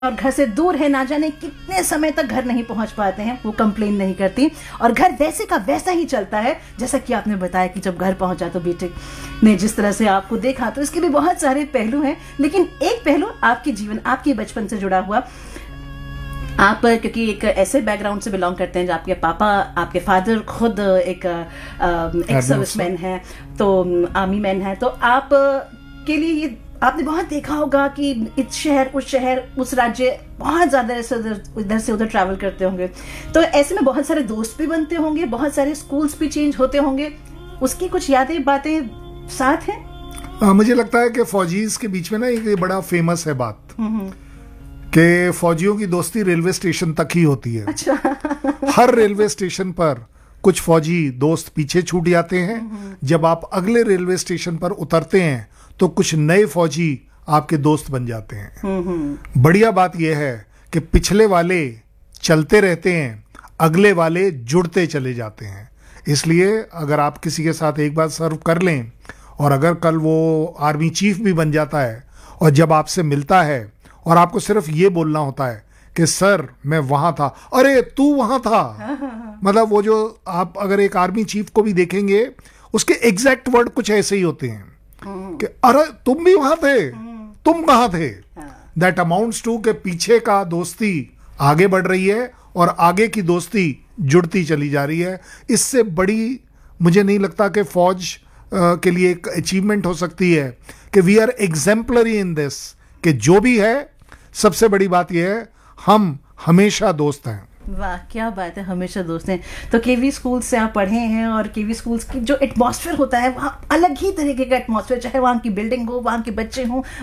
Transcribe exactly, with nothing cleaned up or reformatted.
और घर से दूर है, ना जाने कितने समय तक घर नहीं पहुंच पाते हैं, वो कंप्लेन नहीं करती और घर वैसे का वैसा ही चलता है जैसा कि आपने बताया कि जब घर पहुंचा तो बेटे ने जिस तरह से आपको देखा। तो इसके भी बहुत सारे पहलू हैं, लेकिन एक पहलू आपके जीवन, आपके बचपन से जुड़ा हुआ। आप क्योंकि एक ऐसे बैकग्राउंड से बिलोंग करते हैं जहाँ आपके पापा, आपके फादर खुद एक एक्स सर्विसमैन है, तो आर्मी मैन है, तो आप के लिए ये आपने बहुत देखा होगा कि इस शहर उस शहर उस राज्य बहुत ज्यादा इधर से उधर ट्रैवल करते होंगे, तो ऐसे में बहुत सारे दोस्त भी बनते होंगे, बहुत सारे स्कूल्स भी चेंज होते होंगे, उसकी कुछ यादें बातें साथ हैं? आ, मुझे लगता है कि फौजीज के बीच में ना एक बड़ा फेमस है बात कि फौजियों की दोस्ती रेलवे स्टेशन तक ही होती है। अच्छा। हर रेलवे स्टेशन पर कुछ फौजी दोस्त पीछे छूट जाते हैं। जब आप अगले रेलवे स्टेशन पर उतरते हैं तो कुछ नए फौजी आपके दोस्त बन जाते हैं। बढ़िया बात यह है कि पिछले वाले चलते रहते हैं, अगले वाले जुड़ते चले जाते हैं। इसलिए अगर आप किसी के साथ एक बार सर्व कर लें और अगर कल वो आर्मी चीफ भी बन जाता है और जब आपसे मिलता है और आपको सिर्फ ये बोलना होता है कि सर मैं वहां था, अरे तू वहां था, मतलब वो जो आप अगर एक आर्मी चीफ को भी देखेंगे उसके एग्जैक्ट वर्ड कुछ ऐसे ही होते हैं कि अरे तुम भी वहां थे, तुम कहां थे। दैट अमाउंट्स टू के पीछे का दोस्ती आगे बढ़ रही है और आगे की दोस्ती जुड़ती चली जा रही है। इससे बड़ी मुझे नहीं लगता कि फौज के लिए एक अचीवमेंट हो सकती है कि we are exemplary in this, कि जो भी है सबसे बड़ी बात यह है हम हमेशा दोस्त हैं। वाह क्या बात है, हमेशा दोस्त हैं। तो केवी स्कूल से आप पढ़े हैं और केवी स्कूल्स की जो एटमॉस्फेयर होता है वहाँ अलग ही तरीके का एटमॉस्फेयर, चाहे वहाँ की बिल्डिंग हो, वहाँ के बच्चे हों,